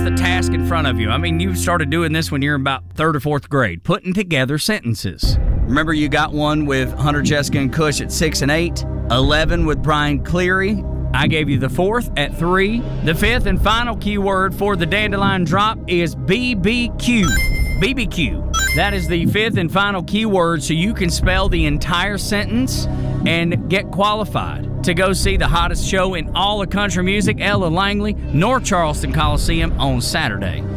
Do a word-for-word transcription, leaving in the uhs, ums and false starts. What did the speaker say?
here's the task in front of you. I mean, you started doing this when you're about third or fourth grade, putting together sentences. Remember, you got one with Hunter, Jessica, and Cush at six and eight, eleven with Brian Cleary. I gave you the fourth at three. The fifth and final keyword for the Dandelion Drop is B B Q. B B Q. That is the fifth and final keyword, so you can spell the entire sentence and get qualified to go see the hottest show in all of country music, Ella Langley, North Charleston Coliseum on Saturday.